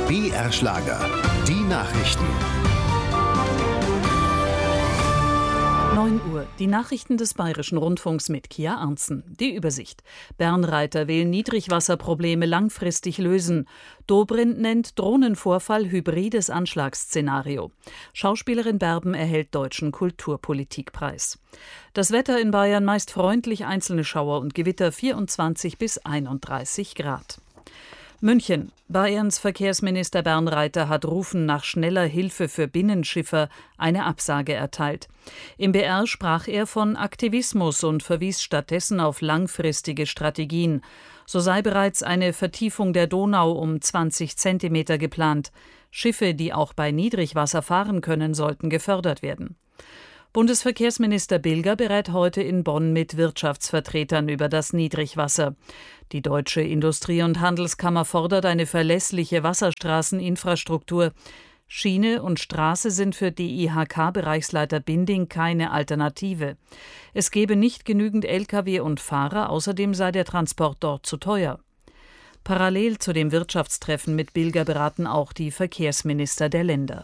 BR Schlager. Die Nachrichten. 9 Uhr. Die Nachrichten des Bayerischen Rundfunks mit Kia Arntzen. Die Übersicht. Bernreiter will Niedrigwasserprobleme langfristig lösen. Dobrindt nennt Drohnenvorfall hybrides Anschlagsszenario. Schauspielerin Berben erhält Deutschen Kulturpolitikpreis. Das Wetter in Bayern meist freundlich, einzelne Schauer und Gewitter 24 bis 31 Grad. München. Bayerns Verkehrsminister Bernreiter hat Rufen nach schneller Hilfe für Binnenschiffer eine Absage erteilt. Im BR sprach er von Aktivismus und verwies stattdessen auf langfristige Strategien. So sei bereits eine Vertiefung der Donau um 20 Zentimeter geplant. Schiffe, die auch bei Niedrigwasser fahren können, sollten gefördert werden. Bundesverkehrsminister Bilger berät heute in Bonn mit Wirtschaftsvertretern über das Niedrigwasser. Die Deutsche Industrie- und Handelskammer fordert eine verlässliche Wasserstraßeninfrastruktur. Schiene und Straße sind für DIHK-Bereichsleiter Binding keine Alternative. Es gebe nicht genügend Lkw und Fahrer, außerdem sei der Transport dort zu teuer. Parallel zu dem Wirtschaftstreffen mit Bilger beraten auch die Verkehrsminister der Länder.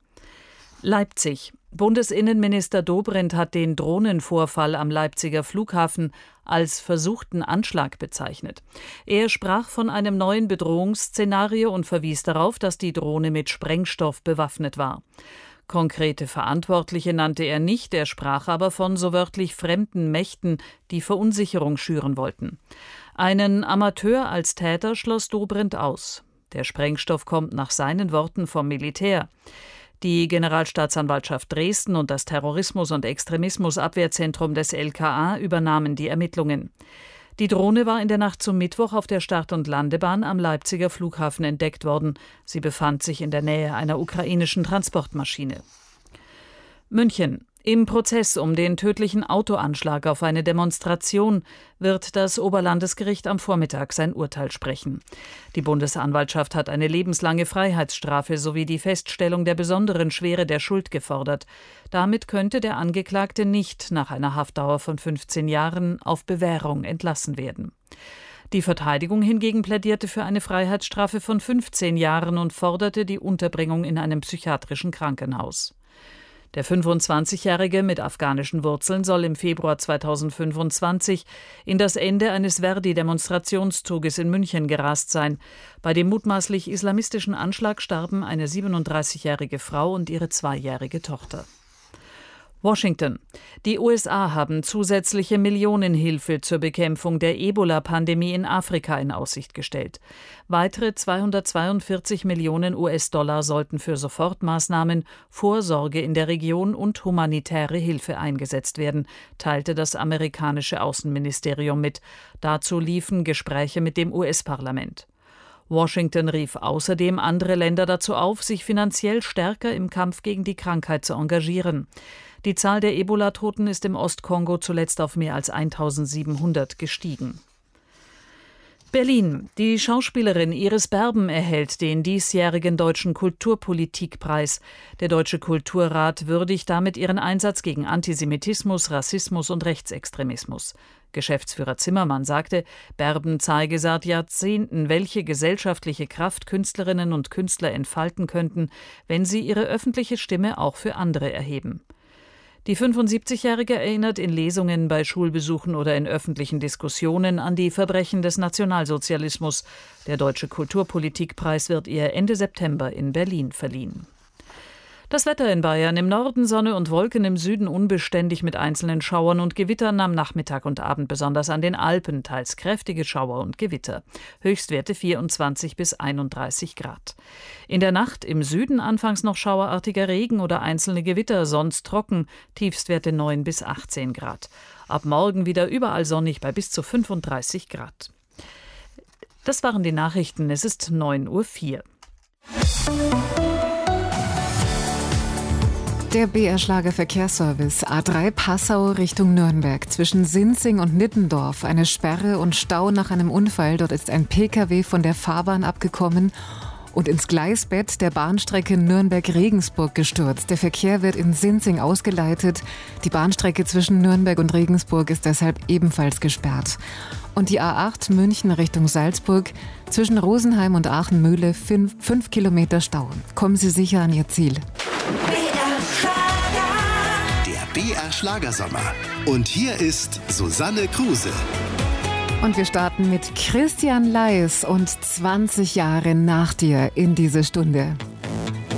Leipzig. Bundesinnenminister Dobrindt hat den Drohnenvorfall am Leipziger Flughafen als versuchten Anschlag bezeichnet. Er sprach von einem neuen Bedrohungsszenario und verwies darauf, dass die Drohne mit Sprengstoff bewaffnet war. Konkrete Verantwortliche nannte er nicht, er sprach aber von so wörtlich fremden Mächten, die Verunsicherung schüren wollten. Einen Amateur als Täter schloss Dobrindt aus. Der Sprengstoff kommt nach seinen Worten vom Militär. Die Generalstaatsanwaltschaft Dresden und das Terrorismus- und Extremismusabwehrzentrum des LKA übernahmen die Ermittlungen. Die Drohne war in der Nacht zum Mittwoch auf der Start- und Landebahn am Leipziger Flughafen entdeckt worden. Sie befand sich in der Nähe einer ukrainischen Transportmaschine. München. Im Prozess um den tödlichen Autoanschlag auf eine Demonstration wird das Oberlandesgericht am Vormittag sein Urteil sprechen. Die Bundesanwaltschaft hat eine lebenslange Freiheitsstrafe sowie die Feststellung der besonderen Schwere der Schuld gefordert. Damit könnte der Angeklagte nicht nach einer Haftdauer von 15 Jahren auf Bewährung entlassen werden. Die Verteidigung hingegen plädierte für eine Freiheitsstrafe von 15 Jahren und forderte die Unterbringung in einem psychiatrischen Krankenhaus. Der 25-Jährige mit afghanischen Wurzeln soll im Februar 2025 in das Ende eines Verdi-Demonstrationszuges in München gerast sein. Bei dem mutmaßlich islamistischen Anschlag starben eine 37-jährige Frau und ihre 2-jährige Tochter. Washington. Die USA haben zusätzliche Millionenhilfe zur Bekämpfung der Ebola-Pandemie in Afrika in Aussicht gestellt. Weitere 242 Millionen US-Dollar sollten für Sofortmaßnahmen, Vorsorge in der Region und humanitäre Hilfe eingesetzt werden, teilte das amerikanische Außenministerium mit. Dazu liefen Gespräche mit dem US-Parlament. Washington rief außerdem andere Länder dazu auf, sich finanziell stärker im Kampf gegen die Krankheit zu engagieren. Die Zahl der Ebola-Toten ist im Ostkongo zuletzt auf mehr als 1.700 gestiegen. Berlin. Die Schauspielerin Iris Berben erhält den diesjährigen Deutschen Kulturpolitikpreis. Der Deutsche Kulturrat würdigt damit ihren Einsatz gegen Antisemitismus, Rassismus und Rechtsextremismus. Geschäftsführer Zimmermann sagte, Berben zeige seit Jahrzehnten, welche gesellschaftliche Kraft Künstlerinnen und Künstler entfalten könnten, wenn sie ihre öffentliche Stimme auch für andere erheben. Die 75-Jährige erinnert in Lesungen, bei Schulbesuchen oder in öffentlichen Diskussionen an die Verbrechen des Nationalsozialismus. Der Deutsche Kulturpolitikpreis wird ihr Ende September in Berlin verliehen. Das Wetter in Bayern: im Norden Sonne und Wolken, im Süden unbeständig mit einzelnen Schauern und Gewittern, am Nachmittag und Abend besonders an den Alpen teils kräftige Schauer und Gewitter. Höchstwerte 24 bis 31 Grad. In der Nacht im Süden anfangs noch schauerartiger Regen oder einzelne Gewitter, sonst trocken, Tiefstwerte 9 bis 18 Grad. Ab morgen wieder überall sonnig bei bis zu 35 Grad. Das waren die Nachrichten. Es ist 9:04 Uhr. Der BR Schlager Verkehrsservice A3 Passau Richtung Nürnberg. Zwischen Sinzing und Nittendorf eine Sperre und Stau nach einem Unfall. Dort ist ein Pkw von der Fahrbahn abgekommen und ins Gleisbett der Bahnstrecke Nürnberg-Regensburg gestürzt. Der Verkehr wird in Sinzing ausgeleitet. Die Bahnstrecke zwischen Nürnberg und Regensburg ist deshalb ebenfalls gesperrt. Und die A8 München Richtung Salzburg, zwischen Rosenheim und Aachen-Mühle 5 Kilometer Stau. Kommen Sie sicher an Ihr Ziel. Der BR Schlagersommer. Und hier ist Susanne Kruse. Und wir starten mit Christian Leis und 20 Jahre nach dir in diese Stunde.